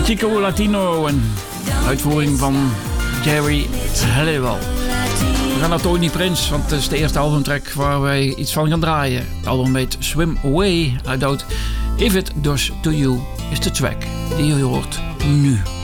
Chico Latino, een uitvoering van Gary Halliwell. We gaan naar Tony Prince, want het is de eerste albumtrack waar wij iets van gaan draaien. Het album heet Swim Away. Hij doet If It Does To You is de track die je hoort nu.